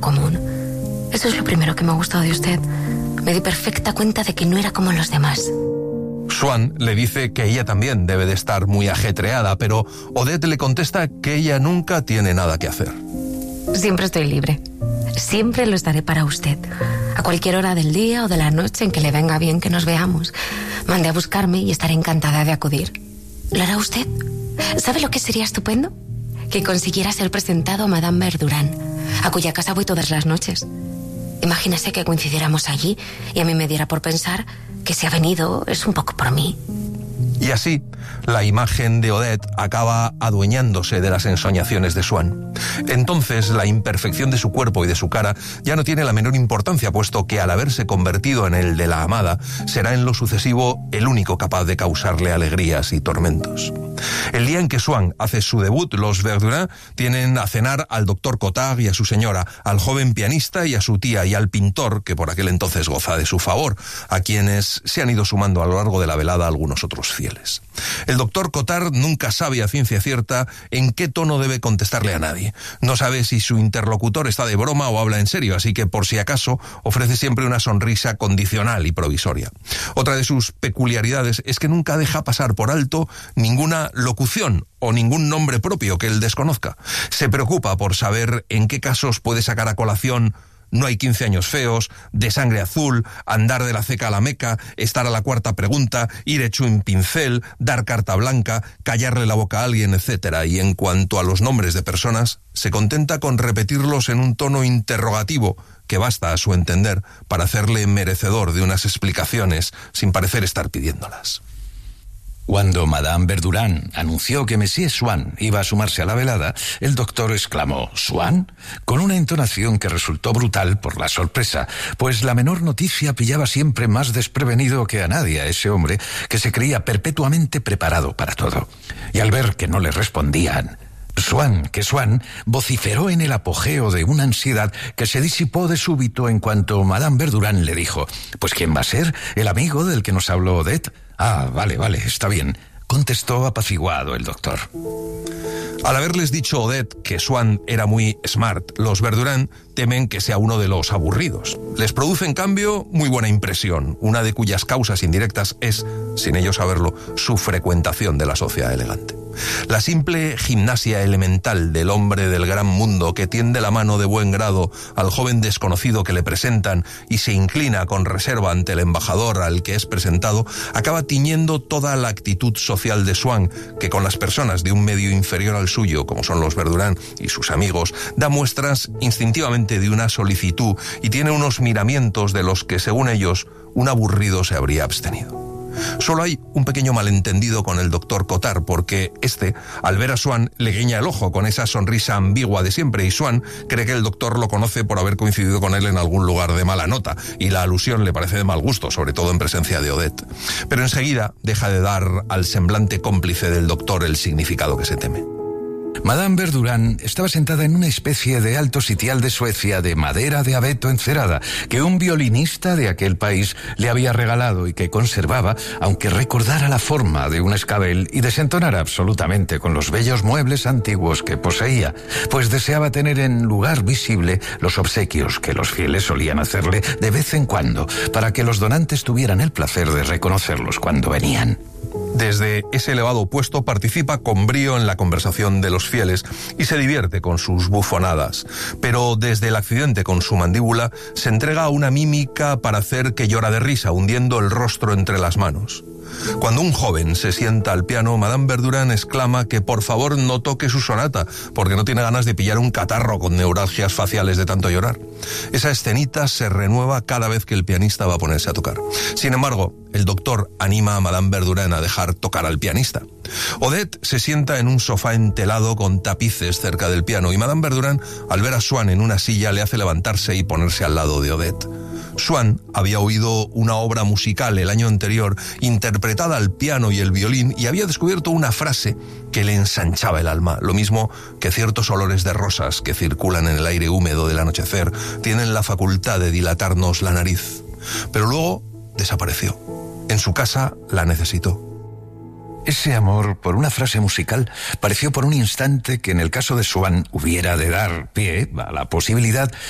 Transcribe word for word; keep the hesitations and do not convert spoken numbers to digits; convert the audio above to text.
común. Eso es lo primero que me ha gustado de usted. Me di perfecta cuenta de que no era como los demás. Swann le dice que ella también debe de estar muy ajetreada, pero Odette le contesta que ella nunca tiene nada que hacer. Siempre estoy libre. Siempre lo estaré para usted. A cualquier hora del día o de la noche en que le venga bien que nos veamos. Mande a buscarme y estaré encantada de acudir. ¿Lo hará usted? ¿Sabe lo que sería estupendo? Que consiguiera ser presentado a Madame Verdurin, a cuya casa voy todas las noches. Imagínese que coincidiéramos allí y a mí me diera por pensar que si ha venido es un poco por mí. Y así, la imagen de Odette acaba adueñándose de las ensoñaciones de Swann. Entonces, la imperfección de su cuerpo y de su cara ya no tiene la menor importancia, puesto que al haberse convertido en el de la amada, será en lo sucesivo el único capaz de causarle alegrías y tormentos. El día en que Swann hace su debut, los Verdurin tienen a cenar al doctor Cottard y a su señora, al joven pianista y a su tía, y al pintor, que por aquel entonces goza de su favor, a quienes se han ido sumando a lo largo de la velada algunos otros fieles. El doctor Cottard nunca sabe a ciencia cierta en qué tono debe contestarle a nadie. No sabe si su interlocutor está de broma o habla en serio, así que por si acaso ofrece siempre una sonrisa condicional y provisoria. Otra de sus peculiaridades es que nunca deja pasar por alto ninguna locución o ningún nombre propio que él desconozca. Se preocupa por saber en qué casos puede sacar a colación "no hay quince años feos", "de sangre azul", "andar de la ceca a la meca", "estar a la cuarta pregunta", "ir hecho un pincel", "dar carta blanca", "callarle la boca a alguien", etcétera. Y en cuanto a los nombres de personas, se contenta con repetirlos en un tono interrogativo que basta, a su entender, para hacerle merecedor de unas explicaciones sin parecer estar pidiéndolas. Cuando Madame Verdurin anunció que Monsieur Swann iba a sumarse a la velada, el doctor exclamó «¿Swann?», con una entonación que resultó brutal por la sorpresa, pues la menor noticia pillaba siempre más desprevenido que a nadie a ese hombre que se creía perpetuamente preparado para todo. Y al ver que no le respondían, Swann, que Swann, vociferó en el apogeo de una ansiedad que se disipó de súbito en cuanto Madame Verdurin le dijo «¿Pues quién va a ser? ¿El amigo del que nos habló Odette?». «Ah, vale, vale, está bien», contestó apaciguado el doctor. Al haberles dicho Odette que Swann era muy smart, los Verdurin temen que sea uno de los aburridos. Les produce, en cambio, muy buena impresión, una de cuyas causas indirectas es, sin ellos saberlo, su frecuentación de la sociedad elegante. La simple gimnasia elemental del hombre del gran mundo que tiende la mano de buen grado al joven desconocido que le presentan y se inclina con reserva ante el embajador al que es presentado, acaba tiñendo toda la actitud social de Swann, que con las personas de un medio inferior al suyo, como son los Verdurin y sus amigos, da muestras instintivamente de una solicitud y tiene unos miramientos de los que, según ellos, un aburrido se habría abstenido. Solo hay un pequeño malentendido con el doctor Cottard, porque este, al ver a Swann, le guiña el ojo con esa sonrisa ambigua de siempre, y Swann cree que el doctor lo conoce por haber coincidido con él en algún lugar de mala nota, y la alusión le parece de mal gusto, sobre todo en presencia de Odette. Pero enseguida deja de dar al semblante cómplice del doctor el significado que se teme. Madame Verdurin estaba sentada en una especie de alto sitial de Suecia de madera de abeto encerada que un violinista de aquel país le había regalado y que conservaba, aunque recordara la forma de un escabel y desentonara absolutamente con los bellos muebles antiguos que poseía, pues deseaba tener en lugar visible los obsequios que los fieles solían hacerle de vez en cuando, para que los donantes tuvieran el placer de reconocerlos cuando venían. Desde ese elevado puesto participa con brío en la conversación de los fieles y se divierte con sus bufonadas, pero desde el accidente con su mandíbula se entrega a una mímica para hacer que llora de risa, hundiendo el rostro entre las manos. Cuando un joven se sienta al piano, Madame Verdurin exclama que por favor no toque su sonata, porque no tiene ganas de pillar un catarro con neuralgias faciales de tanto llorar. Esa escenita se renueva cada vez que el pianista va a ponerse a tocar. Sin embargo, el doctor anima a Madame Verdurin a dejar tocar al pianista. Odette se sienta en un sofá entelado con tapices cerca del piano y Madame Verdurin, al ver a Swann en una silla, le hace levantarse y ponerse al lado de Odette. Swann había oído una obra musical el año anterior interpretada al piano y el violín y había descubierto una frase que le ensanchaba el alma, lo mismo que ciertos olores de rosas que circulan en el aire húmedo del anochecer tienen la facultad de dilatarnos la nariz. Pero luego desapareció. En su casa la necesitó. Ese amor por una frase musical pareció por un instante que en el caso de Swann hubiera de dar pie a la posibilidad